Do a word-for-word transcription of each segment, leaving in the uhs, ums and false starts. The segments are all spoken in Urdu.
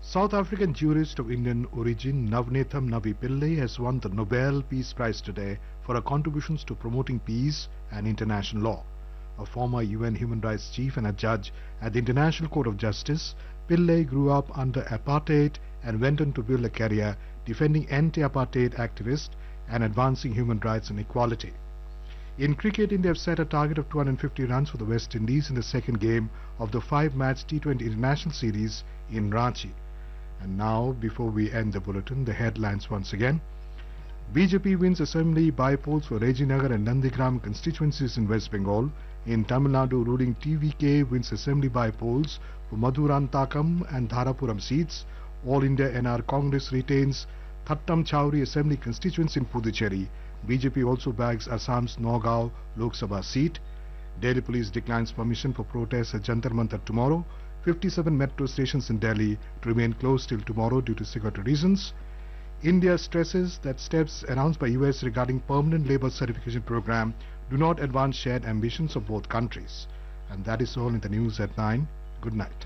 South African jurist of Indian origin Navneetham Navi Pillai has won the Nobel Peace Prize today for her contributions to promoting peace and international law. A former U N human rights chief and a judge at the International Court of Justice, Pillai grew up under apartheid and went on to build a career defending anti-apartheid activists and advancing human rights and equality. In cricket, India have set a target of two hundred fifty runs for the West Indies in the second game of the five-match T twenty International Series in Ranchi. And now, before we end the bulletin, the headlines once again. B J P wins assembly by-polls for Rajinagar and Nandigram constituencies in West Bengal. In Tamil Nadu, ruling T V K wins assembly by-polls for Madurantakam and Dharapuram seats. All India N R Congress retains Thattam Chowri assembly constituency in Puducherry. B J P also bags Assam's Nagaon Lok Sabha seat. Delhi police declines permission for protests at Jantar Mantar tomorrow. fifty-seven metro stations in Delhi to remain closed till tomorrow due to security reasons. India stresses that steps announced by U S regarding permanent labour certification program do not advance shared ambitions of both countries. And that is all in the news at nine. Good night.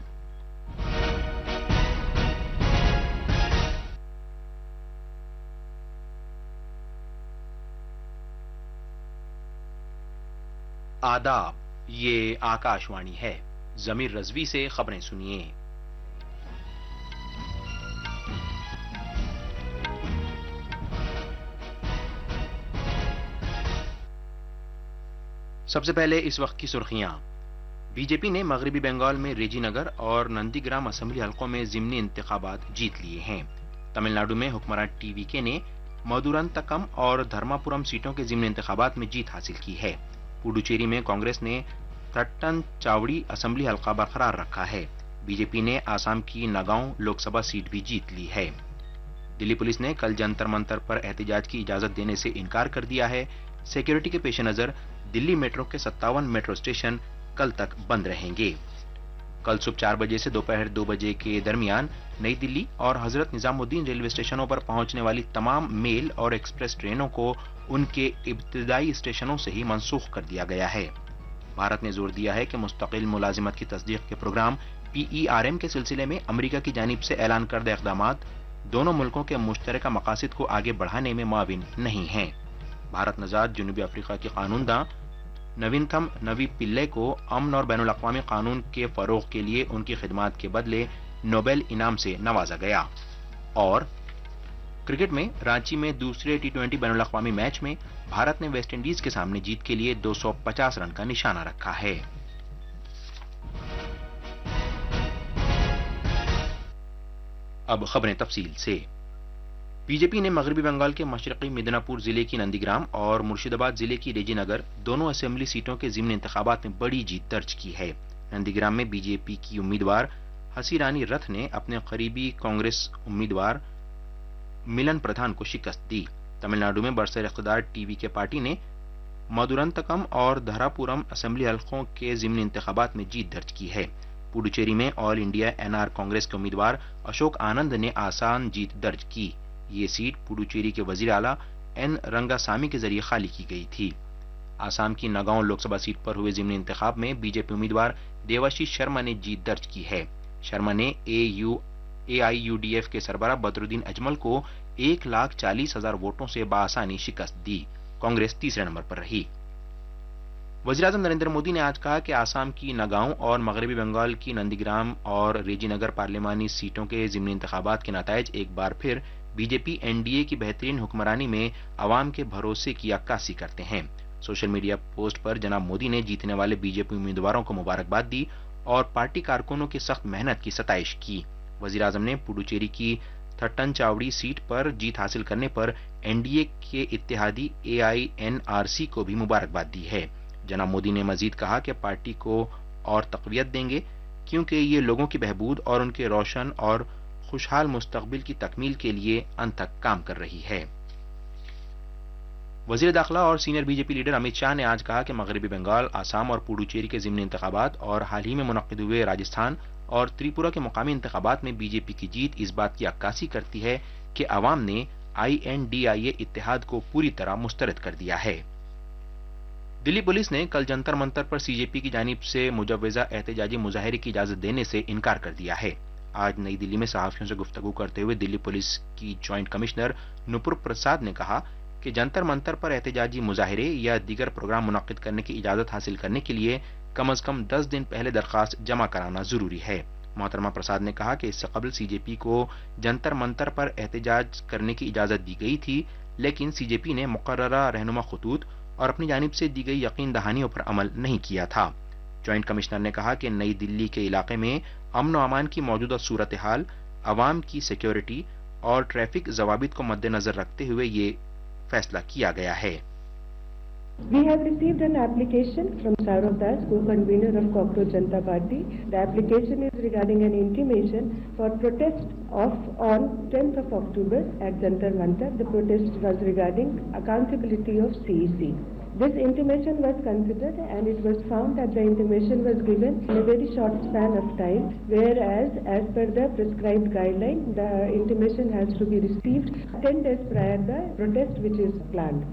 आदाब, ये आकाशवाणी है। जमीर रजवी से खबरें सुनिए। सबसे पहले इस वक्त की सुर्खियां। बीजेपी ने मगरबी बंगाल में रेजीनगर और नंदीग्राम असेंबली हलकों में जिमनी इंतखाबात जीत लिए हैं। तमिलनाडु में हुक्मरान टीवीके ने मदुरंतकम और धर्मापुरम सीटों के जिमनी इंतखाबात में जीत हासिल की है। पुडुचेरी में कांग्रेस ने थट्टन चावड़ी असेंबली हलका बरकरार रखा है। बीजेपी ने आसाम की नगांव लोकसभा सीट भी जीत ली है। दिल्ली पुलिस ने कल जंतर मंतर पर एहतजाज की इजाजत देने से इनकार कर दिया है। सिक्योरिटी के पेश नजर दिल्ली मेट्रो के सत्तावन मेट्रो स्टेशन कल तक बंद रहेंगे। कल सुबह चार बजे से दोपहर दो बजे के दरमियान नई दिल्ली और हजरत निजामुद्दीन रेलवे स्टेशनों पर पहुंचने वाली तमाम मेल और एक्सप्रेस ट्रेनों को उनके इब्तदाई स्टेशनों से ही मनसूख कर दिया गया है। भारत ने जोर दिया है कि मुस्तकिल मुलाजिमत की तस्दीक के programme P E R M के सिलसिले में अमरीका की जानिब से ऐलान करदा इक़दामात दोनों मुल्कों के मुश्तरका मकासद को आगे बढ़ाने में मुआविन नहीं हैं। भारत नजाद जनूबी अफ्रीका की कानूनदा नवीनथम नवी पिल्ले को अमन और बैनुल अक़वामी कानून के फरोग के लिए उनकी खिदमात के बदले नोबेल इनाम से नवाजा गया। और क्रिकेट में रांची में दूसरे टी ट्वेंटी बैनुल अक़वामी मैच में भारत ने वेस्ट इंडीज के सामने जीत के लिए दो सौ पचास रन का निशाना रखा है। अब खबरें तफसील से। बीजेपी ने मगरबी बंगाल के मशरकी मिदनापुर जिले की नंदीग्राम और मुर्शिदाबाद जिले की रेजीनगर दोनों असेंबली सीटों के जिमनी इंतखाबात में बड़ी जीत दर्ज की है। नंदीग्राम में बीजेपी की उम्मीदवार हसीरानी रथ ने अपने करीबी कांग्रेस उम्मीदवार मिलन प्रधान को शिकस्त दी। तमिलनाडु में बरसर इख्तिदार टीवी के पार्टी ने मदुरंतकम और धरापुरम असेंबली हलकों के जिमनी इंतखाबात में जीत दर्ज की है। पुडुचेरी में all India N R Congress के उम्मीदवार अशोक आनंद ने आसान जीत दर्ज की। ये सीट पुडुचेरी के वजीर आला एन रंगासामी के जरिए खाली की गई थी। आसाम की नगांव लोकसभा सीट पर हुए जिमनी इंतखाब में बीजेपी उम्मीदवार देवाशीष शर्मा ने जीत दर्ज की है। शर्मा ने ए U A I U D F के सरबराह बदरुद्दीन अजमल को एक लाख चालीस हजार वोटों से बासानी शिकस्त दी। कांग्रेस तीसरे नंबर पर रही। वज़ीर-ए-आज़म नरेंद्र मोदी ने आज कहा कि आसाम की नगांव और मगरबी बंगाल की नंदीग्राम और रेजीनगर पार्लिमानी सीटों के जिमनी इंतखाबात के नतायज एक बार फिर बीजेपी एन डी ए की बेहतरीन हुक्मरानी में अवाम के भरोसे की अक्कासी करते हैं। सोशल मीडिया पोस्ट पर जनाब मोदी ने जीतने वाले बीजेपी उम्मीदवारों को मुबारकबाद दी और पार्टी कारकुनों की सख्त मेहनत की सताइश की। वज़ीर-ए-आज़म ने पुडुचेरी की थट्टन चावड़ी सीट पर जीत हासिल करने पर एन डी ए के इत्तेहादी ए आई एन आर सी को भी मुबारकबाद दी है। जनाब मोदी ने मजीद कहा कि पार्टी को और तक़वियत देंगे क्योंकि ये लोगों की बहबूद और उनके रोशन और खुशहाल मुस्तकबिल की तकमील के लिए अंत तक काम कर रही है। वज़ीर दाखिला और senior BJP leader Amit Shah ने आज कहा कि मगरबी बंगाल, आसाम और पुडुचेरी के ज़िमनी इंतखाबात और हाल ही में मुनक्किद हुए राजस्थान और त्रिपुरा के मुकामी इंतखाबात में बीजेपी की जीत इस बात की अक्कासी करती है कि अवाम ने आई एन डी आई ए इत्तेहाद को पूरी तरह मुस्तरद कर दिया है। दिल्ली पुलिस ने कल जंतर मंतर पर सी जे पी की जानिब से मुजव्वज़ा एहतजाजी मुजाहरे की इजाजत देने से इनकार कर दिया है। آج نئی دلی میں صحافیوں سے گفتگو کرتے ہوئے دلی پولیس کی جوائنٹ کمشنر نپر پرساد نے کہا کہ جنتر منتر پر احتجاجی مظاہرے یا دیگر پروگرام منعقد کرنے کی اجازت حاصل کرنے کے لیے کم از کم دس دن پہلے درخواست جمع کرانا ضروری ہے۔ محترمہ پرساد نے کہا کہ اس سے قبل سی جے پی کو جنتر منتر پر احتجاج کرنے کی اجازت دی گئی تھی، لیکن سی جے پی نے مقررہ رہنما خطوط اور اپنی جانب سے دی گئی یقین دہانیوں پر عمل نہیں کیا تھا۔ جوائنٹ کمشنر نے کہا کہ نئی دلی کے علاقے میں امن و امان کی موجودہ صورتحال، عوام کی سیکیورٹی اور ٹریفک ضوابط کو مد نظر رکھتے ہوئے یہ فیصلہ کیا گیا ہے۔ We have received an application from Saurav Das, co-convener of Cockroach Janata Party. The application is regarding an intimation for protest of on tenth of October at Jantar Mantar. The protest was regarding accountability of C E C. This intimation was considered and it was found that the intimation was given in a very short span of time, whereas as per the prescribed guideline, the intimation has to be received ten days prior the protest which is planned.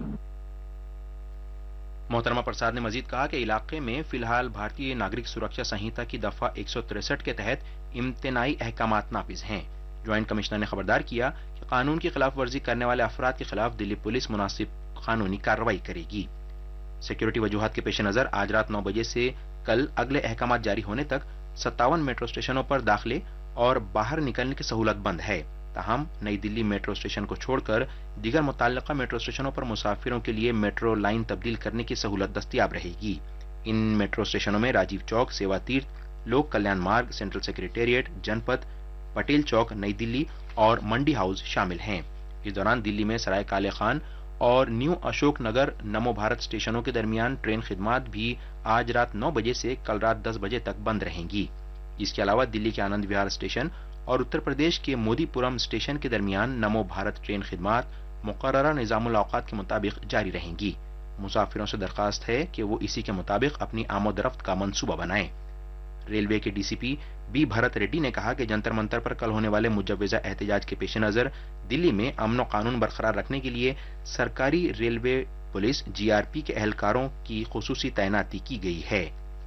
محترمہ پرساد نے مزید کہا کہ علاقے میں فی الحال بھارتی ناگرک سرکشا سنہتا کی دفعہ ایک سو تریسٹھ کے تحت امتناعی احکامات نافذ ہیں۔ جوائنٹ کمشنر نے خبردار کیا کہ قانون کی خلاف ورزی کرنے والے افراد کے خلاف دلی پولیس مناسب قانونی کارروائی کرے گی۔ سیکیورٹی وجوہات کے پیش نظر آج رات نو بجے سے کل اگلے احکامات جاری ہونے تک ستاون میٹرو اسٹیشنوں پر داخلے اور باہر نکلنے کی سہولت بند ہے۔ تاہم نئی دلی میٹرو اسٹیشن کو چھوڑ کر دیگر متعلقہ میٹرو اسٹیشنوں پر مسافروں کے لیے میٹرو لائن تبدیل کرنے کی سہولت دستیاب رہے گی۔ ان میٹرو اسٹیشنوں میں راجیو چوک، سیوا تیرتھ، لوک کلیان مارگ، سینٹرل سیکریٹریٹ، جنپت، پٹیل چوک، نئی دلی اور منڈی ہاؤس شامل ہیں۔ اس دوران دلی میں سرائے کالے خان اور نیو اشوک نگر نمو بھارت اسٹیشنوں کے درمیان ٹرین خدمات بھی آج رات نو بجے سے کل رات دس بجے تک بند رہیں گی۔ اس کے علاوہ دلی کے آنند وہار اسٹیشن اور اتر پردیش کے مودی پورم اسٹیشن کے درمیان نمو بھارت ٹرین خدمات مقررہ نظام الاوقات کے مطابق جاری رہیں گی۔ مسافروں سے درخواست ہے کہ وہ اسی کے مطابق اپنی آمد و رفت کا منصوبہ بنائیں۔ ریلوے کے D C P be Bharat ready نے کہا کہ جنتر منتر پر کل ہونے والے مجوزہ احتجاج کے پیش نظر دلی میں امن و قانون برقرار رکھنے کے لیے سرکاری ریلوے پولیس جی آر پی کے اہلکاروں کی خصوصی تعیناتی کی گئی ہے۔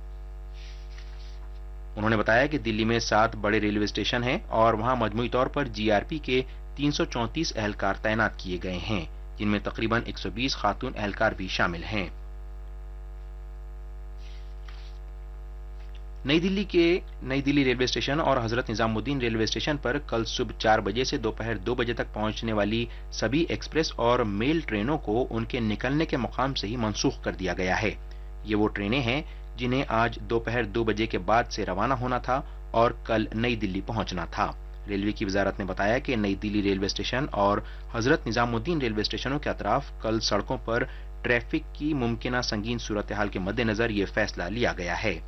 انہوں نے بتایا کہ دلی میں سات بڑے ریلوے اسٹیشن ہیں اور وہاں مجموعی طور پر جی آر پی کے تین سو چونتیس اہلکار تعینات کیے گئے ہیں، جن میں تقریباً ایک سو بیس خاتون اہلکار بھی شامل ہیں۔ نئی دلی کے نئی دلی ریلوے اسٹیشن اور حضرت نظام الدین ریلوے اسٹیشن پر کل صبح چار بجے سے دوپہر دو بجے تک پہنچنے والی سبھی ایکسپریس اور میل ٹرینوں کو ان کے نکلنے کے مقام سے ہی منسوخ کر دیا گیا ہے۔ یہ وہ ٹرینیں ہیں جنہیں آج دوپہر دو بجے کے بعد سے روانہ ہونا تھا اور کل نئی دلی پہنچنا تھا۔ ریلوے کی وزارت نے بتایا کہ نئی دلی ریلوے اسٹیشن اور حضرت نظام الدین ریلوے اسٹیشنوں کے اطراف کل سڑکوں پر ٹریفک کی ممکنہ سنگین صورتحال کے مد نظر یہ فیصلہ لیا گیا ہے۔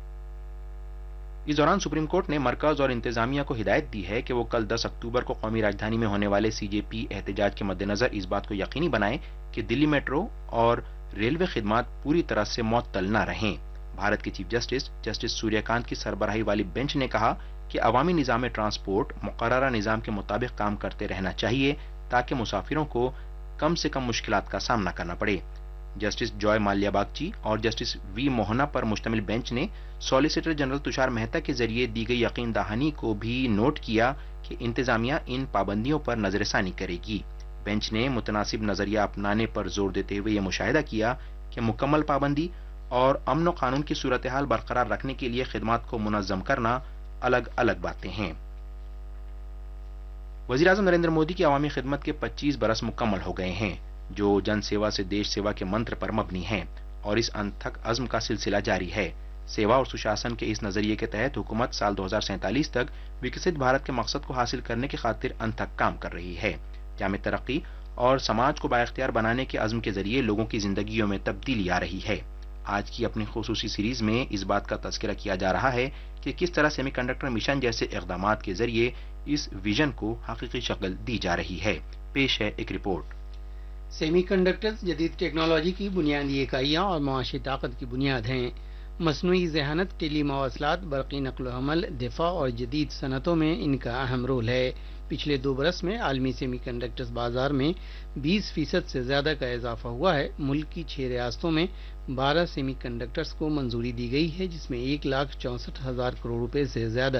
اس دوران سپریم کورٹ نے مرکز اور انتظامیہ کو ہدایت دی ہے کہ وہ کل دس اکتوبر کو قومی راجدھانی میں ہونے والے سی جے پی احتجاج کے مد نظر اس بات کو یقینی بنائیں کہ دلی میٹرو اور ریلوے خدمات پوری طرح سے معطل نہ رہیں۔ بھارت کے چیف جسٹس جسٹس سوریہ کانت کی سربراہی والی بینچ نے کہا کہ عوامی نظام ٹرانسپورٹ مقررہ نظام کے مطابق کام کرتے رہنا چاہیے تاکہ مسافروں کو کم سے کم مشکلات کا سامنا کرنا پڑے۔ جسٹس جوائے مالیہ باگچی اور جسٹس وی موہنا پر مشتمل بینچ نے سالیسیٹر جنرل تشار مہتا کے ذریعے دی گئی یقین دہانی کو بھی نوٹ کیا کہ انتظامیہ ان پابندیوں پر نظر ثانی کرے گی۔ بینچ نے متناسب نظریہ اپنانے پر زور دیتے ہوئے یہ مشاہدہ کیا کہ مکمل پابندی اور امن و قانون کی صورتحال برقرار رکھنے کے لیے خدمات کو منظم کرنا الگ الگ باتیں ہیں۔ وزیر اعظم نریندر مودی کی عوامی خدمت کے پچیس برس مکمل ہو گئے ہیں، جو جن سیوا سے دیش سیوا کے منتر پر مبنی ہیں، اور اس انتھک عزم کا سلسلہ جاری ہے۔ سیوا اور سشاسن کے اس نظریے کے تحت حکومت سال دو ہزار سینتالیس تک وکست بھارت کے مقصد کو حاصل کرنے کی خاطر انتھک کام کر رہی ہے۔ جامع ترقی اور سماج کو بااختیار بنانے کے عزم کے ذریعے لوگوں کی زندگیوں میں تبدیلی آ رہی ہے۔ آج کی اپنی خصوصی سیریز میں اس بات کا تذکرہ کیا جا رہا ہے کہ کس طرح سیمی کنڈکٹر مشن جیسے اقدامات کے ذریعے اس ویژن کو حقیقی شکل دی جا رہی ہے۔ پیش ہے ایک رپورٹ۔ سیمی کنڈکٹرز جدید ٹیکنالوجی کی بنیادی اکائیاں اور معاشی طاقت کی بنیاد ہیں۔ مصنوعی ذہانت، ٹیلی مواصلات، برقی نقل و حمل، دفاع اور جدید صنعتوں میں ان کا اہم رول ہے۔ پچھلے دو برس میں عالمی سیمی کنڈکٹرز بازار میں بیس فیصد سے زیادہ کا اضافہ ہوا ہے۔ ملک کی چھ ریاستوں میں بارہ سیمی کنڈکٹرز کو منظوری دی گئی ہے، جس میں ایک لاکھ چونسٹھ ہزار کروڑ روپے سے زیادہ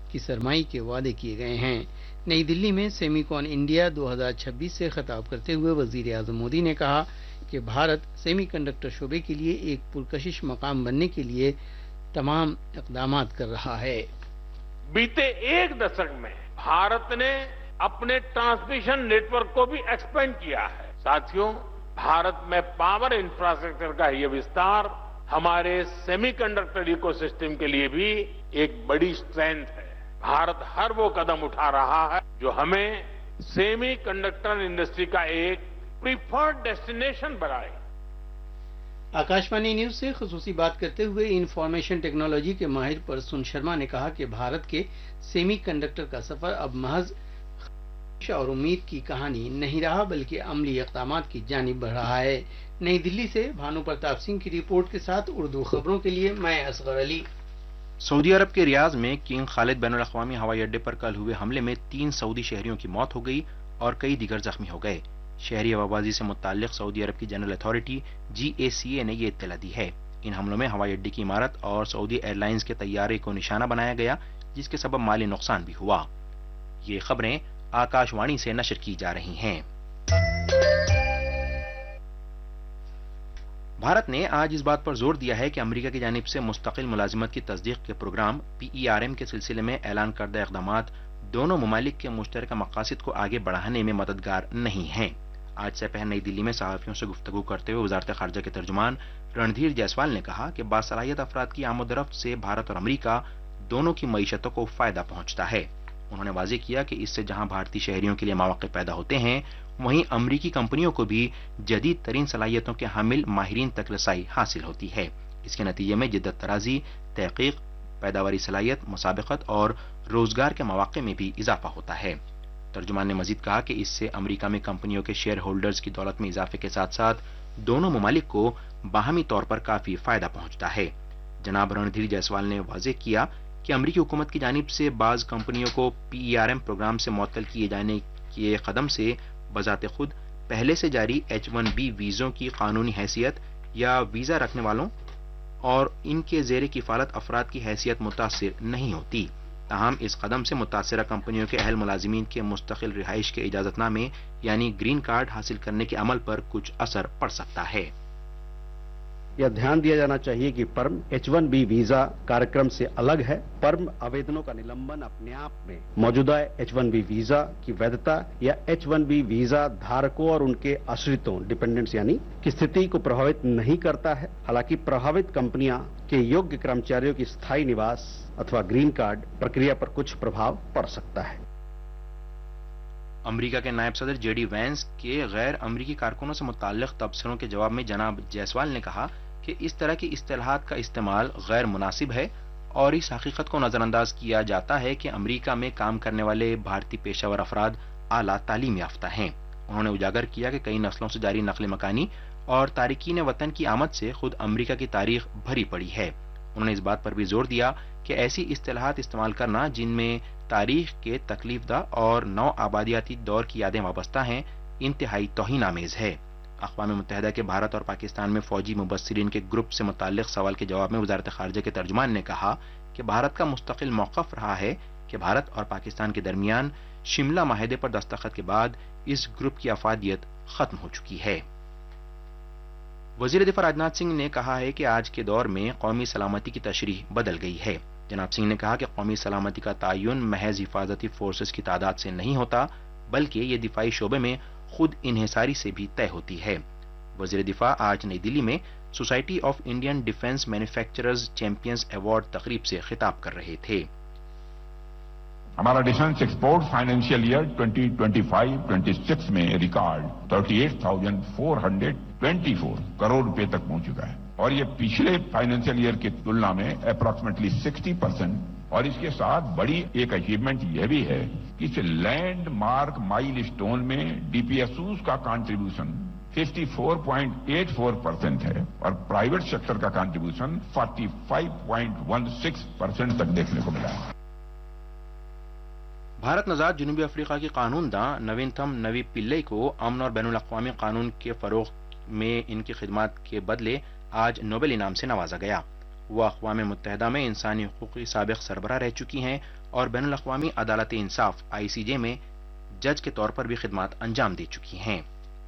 کی سرمائی کے وعدے کیے گئے ہیں۔ نئی دلی میں سیمی کون انڈیا دو ہزار چھبیس سے خطاب کرتے ہوئے وزیر اعظم مودی نے کہا کہ بھارت سیمی کنڈکٹر شعبے کے لیے ایک پرکشش مقام بننے کے لیے تمام اقدامات کر رہا ہے۔ बीते एक दशक में भारत ने अपने ट्रांसमिशन नेटवर्क को भी एक्सपेंड किया है। साथियों, भारत में पावर इंफ्रास्ट्रक्चर का यह विस्तार हमारे सेमीकंडक्टर इकोसिस्टम के लिए भी एक बड़ी स्ट्रेंथ है। भारत हर वो कदम उठा रहा है जो हमें सेमीकंडक्टर इंडस्ट्री का एक प्रीफर्ड डेस्टिनेशन बनाए। आकाशवाणी न्यूज से खुसूसी बात करते हुए इंफॉर्मेशन टेक्नोलॉजी के माहिर परसुन शर्मा ने कहा कि भारत के सेमी कंडक्टर का सफर अब महज ख्वाहिश और उम्मीद की कहानी नहीं रहा बल्कि अमली इक़दामात की जानिब बढ़ रहा है। नई दिल्ली से भानु प्रताप सिंह की रिपोर्ट के साथ उर्दू खबरों के लिए मैं असगर अली। सऊदी अरब के रियाज में किंग खालिद बैनुल अक़वामी हवाई अड्डे पर कल हुए हमले में तीन सऊदी शहरियों की मौत हो गई और कई दीगर जख्मी हो गए। शहरी हवाबाजी से मुताल्लिक सऊदी अरब की जनरल अथॉरिटी जी ए सी ए ने यह इत्तला दी है। इन हमलों में हवाई अड्डे की इमारत और सऊदी एयरलाइंस के तैयारे को निशाना बनाया गया, जिसके सबब माली नुकसान भी हुआ। ये खबरें आकाशवाणी से नशर की जा रही हैं। भारत ने आज इस बात पर जोर दिया है कि अमेरिका की जानिब से मुस्तकिल मुलाजिमत की तस्दीक के programme P E R M के सिलसिले में ऐलान करदा इक़दामात दोनों ममालिक के मुश्तरका मकासद को आगे बढ़ाने में मददगार नहीं हैं। आज से पहले नई दिल्ली में सहाफ़ियों से गुफ्तगू करते हुए वज़ारत ख़ारिजा के तर्जुमान रणधीर जायसवाल ने कहा कि बासलाहियत अफराद की आमदरफ्त से भारत और अमेरिका दोनों की मईशतों को फ़ायदा पहुंचता है। उन्होंने वाज़ेह किया कि इससे जहां भारतीय शहरियों के लिए मौक़े पैदा होते हैं, वहीं अमरीकी कंपनियों को भी जदीद तरीन सलाहियतों के हामिल माहिरीन तक रसाई हासिल होती है। इसके नतीजे में जिद्दत तराजी, तहक़ीक़, पैदावारी सलाहियत, मुसाबक़त और रोजगार के मौक़े में भी इजाफा होता है। तर्जुमान ने मजीद कहा कि इससे अमेरिका में कंपनियों के शेयर होल्डर्स की दौलत में इजाफे के साथ साथ दोनों ममालिक को बाहमी तौर पर काफी फायदा पहुंचता है। जनाब रणधीर जायसवाल ने वाज़ेह किया कि अमेरिकी हुकूमत की जानिब से बाज कंपनियों को P E R M programme से मुअत्तल किए जाने के कदम से बजाते खुद पहले से जारी एच वन बी वीज़ों की कानूनी हैसियत या वीज़ा रखने वालों और इनके ज़ेरे किफ़ालत अफराद की हैसियत मुतासिर नहीं होती। ताहम इस कदम से मुतासिरा कंपनियों के अहल मुलाजिमीन के मुस्तकिल रिहाइश के इजाज़तनामे यानी ग्रीन कार्ड हासिल करने के अमल पर कुछ असर पड़ सकता है। यह ध्यान दिया जाना चाहिए कि पर्म एच वन बी वीजा कार्यक्रम से अलग है। पर्म आवेदनों का निलंबन अपने आप में मौजूदा एच वन बी वीजा की वैधता या एच वन बी वीजा धारकों और उनके आश्रितों डिपेंडेंट्स यानी की स्थिति को प्रभावित नहीं करता है। हालांकि प्रभावित कंपनियां के योग्य कर्मचारियों की स्थायी निवास अथवा ग्रीन कार्ड प्रक्रिया पर कुछ प्रभाव पड़ सकता है। अमेरिका के नायब सदर जे डी वैंस के गैर अमेरिकी कारकुनों से मुताल्लिक तबसरों के जवाब में जनाब जायसवाल ने कहा कि इस तरह की इस्तिलाहात का इस्तेमाल गैर मुनासिब है और इस हकीकत को नजरअंदाज किया जाता है कि अमेरिका में काम करने वाले भारतीय पेशावर अफराद आला तालीम याफ्ता हैं। उन्होंने उजागर किया कि कई नस्लों से जारी नकल मकानी और तारिकीन वतन की आमद से खुद अमेरिका की तारीख भरी पड़ी है। उन्होंने इस बात पर भी जोर दिया कि ऐसी इस्तिलाहात इस्तेमाल करना जिनमें तारीख के तकलीफदा और नौ आबादियाती दौर की यादें वाबस्ता हैं, इंतहाई तौहीन आमेज है। अक़वाम मुत्तहिदा के भारत और पाकिस्तान में फौजी मुबस्सिरीन के ग्रुप से मुताल्लिक सवाल के जवाब में वज़ारत ख़ारिजा के तर्जुमान ने कहा कि भारत का मुस्तकिल मौक़िफ़ रहा है कि भारत और पाकिस्तान के दरमियान शिमला माहिदे पर दस्तखत के बाद इस ग्रुप की अफादियत खत्म हो चुकी है। वज़ीर दिफ़ा राजनाथ सिंह ने कहा है कि आज के दौर में कौमी सलामती की तशरीह बदल गई है। जनाब सिंह ने कहा कि कौमी सलामती का तयन महज हिफाजती फोर्सेस की तादाद से नहीं होता, बल्कि ये दिफाई शोबे में खुद इन्हिसारी से भी तय होती है। वज़ीर दिफा आज नई दिल्ली में society of Indian defence manufacturers champions award तकरीब से खिताब कर रहे थे। हमारा defence export financial year twenty twenty five छब्बीस में रिकॉर्ड अड़तीस हज़ार चार सौ चौबीस करोड़ रुपए तक पहुंच चुका है और ये पिछले फाइनेंशियल ईयर की तुलना में अप्रॉक्सीमेटली साठ परसेंट। और इसके साथ बड़ी एक अचीवमेंट यह भी है कि इस लैंडमार्क माइलस्टोन में डीपीएसयूज का कंट्रीब्यूशन चौवन पॉइंट आठ चार परसेंट है और प्राइवेट सेक्टर का कंट्रीब्यूशन पैंतालीस पॉइंट एक छह परसेंट तक देखने को मिला है। भारत नजाद जनूबी अफ्रीका की कानूनदा नवीनतम नवी पिल्लई को अमन और बैनुल अक़वामी कानून के फरोग में इनकी खिदमात के बदले आज नोबेल इनाम से नवाजा गया। وہ اقوام متحدہ میں انسانی حقوق کی سابق سربراہ رہ چکی ہیں اور بین الاقوامی عدالت انصاف آئی سی جے میں جج کے طور پر بھی خدمات انجام دے چکی ہیں۔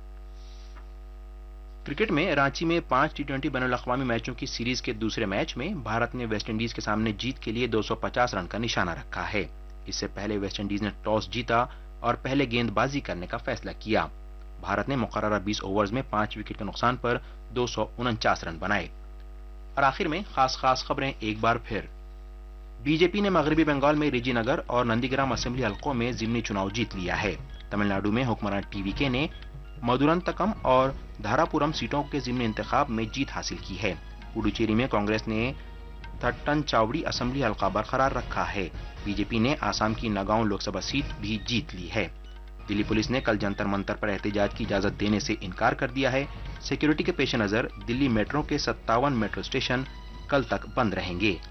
کرکٹ میں رانچی میں پانچ ٹی ٹوینٹی بین الاقوامی میچوں کی سیریز کے دوسرے میچ میں بھارت نے ویسٹ انڈیز کے سامنے جیت کے لیے دو سو پچاس رن کا نشانہ رکھا ہے۔ اس سے پہلے ویسٹ انڈیز نے ٹاس جیتا اور پہلے گیند بازی کرنے کا فیصلہ کیا۔ بھارت نے مقررہ بیس اوورز میں پانچ وکٹ کے نقصان پر دو سو انچاس رن بنائے۔ اور آخر میں خاص خاص خبریں ایک بار پھر۔ بی جے پی نے مغربی بنگال میں ریجی نگر اور نندی گرام اسمبلی حلقوں میں ضمنی چناؤ جیت لیا ہے۔ تمل ناڈو میں حکمران ٹی وی کے نے مدورنتکم اور دھاراپورم سیٹوں کے ضمنی انتخاب میں جیت حاصل کی ہے۔ پڈوچیری میں کانگریس نے تھٹن چاوڑی اسمبلی حلقہ برقرار رکھا ہے۔ بی جے پی نے آسام کی ناگاؤں لوک سبھا سیٹ بھی جیت لی ہے۔ دلی پولیس نے کل جنتر منتر پر احتجاج کی اجازت دینے سے انکار کر دیا ہے۔ سیکیورٹی کے پیش نظر دلی میٹرو کے ستاون میٹرو اسٹیشن کل تک بند رہیں گے۔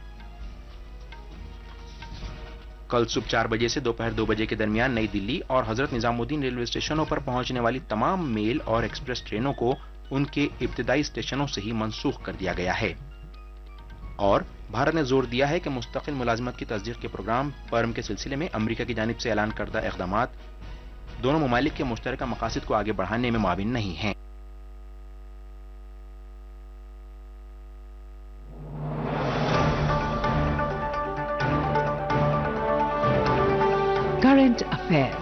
کل صبح چار بجے سے دوپہر دو بجے کے درمیان نئی دلی اور حضرت نظام الدین ریلوے اسٹیشنوں پر پہنچنے والی تمام میل اور ایکسپریس ٹرینوں کو ان کے ابتدائی اسٹیشنوں سے ہی منسوخ کر دیا گیا ہے۔ اور بھارت نے زور دیا ہے کہ مستقل ملازمت کی تصدیق کے پروگرام پرم کے سلسلے میں امریکہ کی جانب سے اعلان کردہ اقدامات دونوں ممالک کے مشترکہ مقاصد کو آگے بڑھانے میں معاون نہیں ہیں۔ Current Affairs.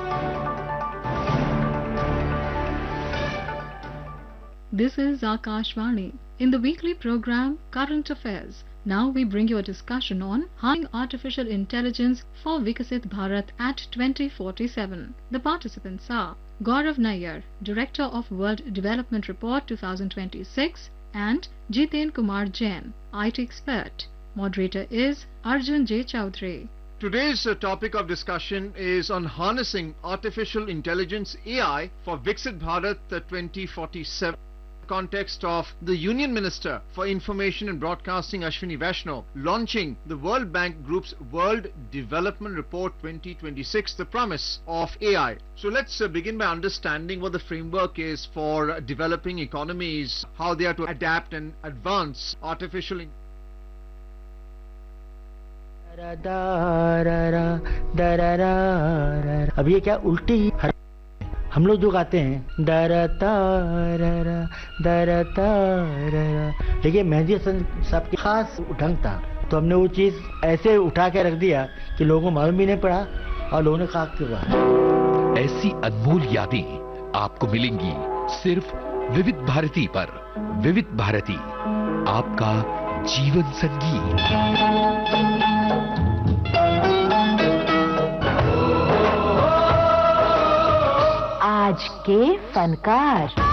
This is Akashvani. In the weekly program Current Affairs, now we bring you a discussion on harnessing artificial intelligence for Vikasit Bharat at twenty forty-seven. The participants are Gaurav Nair, Director of World Development Report twenty twenty-six, and Jiten Kumar Jain, I T expert. Moderator is Arjun J. Chaudhary. Today's uh, topic of discussion is on harnessing artificial intelligence A I for Viksit Bharat uh, twenty forty-seven. Context of the Union Minister for Information and Broadcasting Ashwini Vaishnaw launching the World Bank Group's World Development Report twenty twenty-six, the promise of A I. So let's uh, begin by understanding what the framework is for uh, developing economies, how they are to adapt and advance artificial intelligence. अब ये क्या उल्टी हम लोग जो गाते हैं डरता डरता, लेकिन मेहंदी हसन साहब की खास ढंग था, तो हमने वो चीज ऐसे उठा के रख दिया कि लोगों को मालूम भी नहीं पड़ा और लोगों ने कहा क्यों रहा। ऐसी अनमोल यादें आपको मिलेंगी सिर्फ विविध भारती पर। विविध भारती, आपका जीवन संगीत। आज के फनकार।